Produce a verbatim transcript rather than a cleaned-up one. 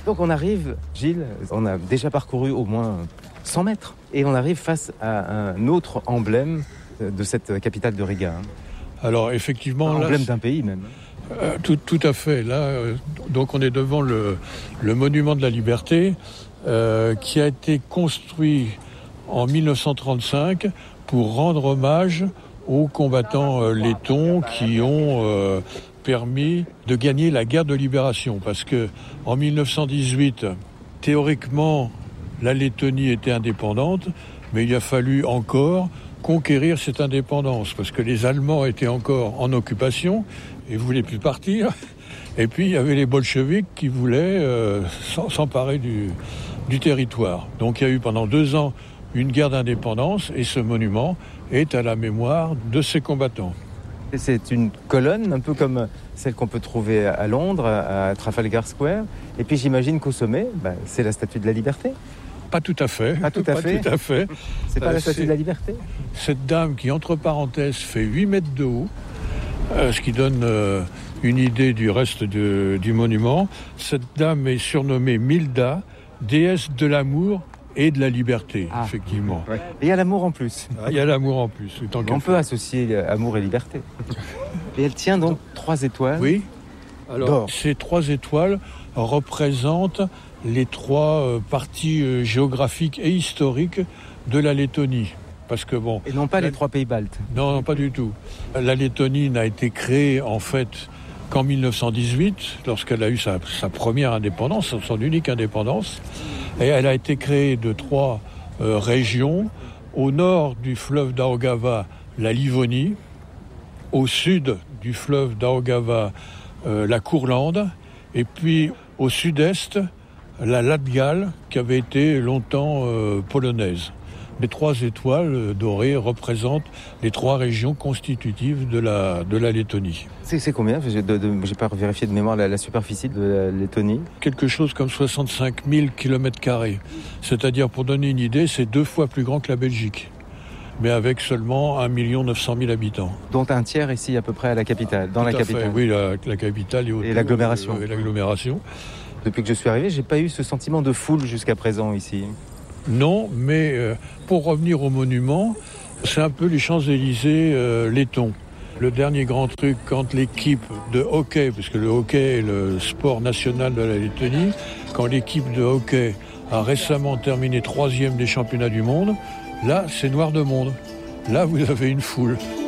Donc on arrive, Gilles, on a déjà parcouru au moins cent mètres. Et on arrive face à un autre emblème de cette capitale de Riga. Alors effectivement... Un emblème là, d'un pays même. Euh, tout, tout à fait. Là, euh, donc on est devant le, le monument de la liberté euh, qui a été construit en dix-neuf cent trente-cinq pour rendre hommage aux combattants euh, lettons qui ont euh, permis de gagner la guerre de libération. Parce que en dix-neuf cent dix-huit, théoriquement, la Lettonie était indépendante, mais il a fallu encore conquérir cette indépendance, parce que les Allemands étaient encore en occupation et ne voulaient plus partir. Et puis, il y avait les bolcheviks qui voulaient euh, s'emparer du, du territoire. Donc, il y a eu pendant deux ans une guerre d'indépendance, et ce monument est à la mémoire de ces combattants. Et c'est une colonne, un peu comme celle qu'on peut trouver à Londres, à Trafalgar Square. Et puis, j'imagine qu'au sommet, bah, c'est la Statue de la Liberté. Pas tout à fait. Pas tout à pas fait. Tout à fait. C'est pas euh, la Statue c'est... de la Liberté. Cette dame qui, entre parenthèses, fait huit mètres de haut, euh, ce qui donne euh, une idée du reste de, du monument. Cette dame est surnommée Milda, déesse de l'amour et de la liberté, ah. effectivement. Ouais. Et il y a l'amour en plus. Ah, il y a l'amour en plus. On peut fait. associer amour et liberté. Et elle tient donc trois étoiles. Oui. Alors, d'or. Ces trois étoiles représentent les trois euh, parties euh, géographiques et historiques de la Lettonie. Parce que bon. Et non pas la... les trois pays baltes. Non, non, pas du tout. La Lettonie n'a été créée en fait qu'en dix-neuf cent dix-huit, lorsqu'elle a eu sa, sa première indépendance, son unique indépendance. Et elle a été créée de trois euh, régions. Au nord du fleuve Daugava, la Livonie. Au sud du fleuve Daugava, euh, la Courlande. Et puis au sud-est, la Latgale, qui avait été longtemps euh, polonaise. Les trois étoiles dorées représentent les trois régions constitutives de la, de la Lettonie. C'est, c'est combien ? Je n'ai pas vérifié de mémoire la, la superficie de la Lettonie. Quelque chose comme soixante-cinq mille kilomètres carrés. C'est-à-dire, pour donner une idée, c'est deux fois plus grand que la Belgique, mais avec seulement un million neuf cent mille habitants. Dont un tiers ici à peu près à la capitale, dans Tout la à capitale. Fait, oui, la, la capitale et, autour, et l'agglomération. Euh, et l'agglomération. Depuis que je suis arrivé, je n'ai pas eu ce sentiment de foule jusqu'à présent ici. Non, mais euh, pour revenir au monument, c'est un peu les Champs-Élysées euh, lettons. Le dernier grand truc, quand l'équipe de hockey, parce que le hockey est le sport national de la Lettonie, quand l'équipe de hockey a récemment terminé troisième des championnats du monde, là, c'est noir de monde. Là, vous avez une foule.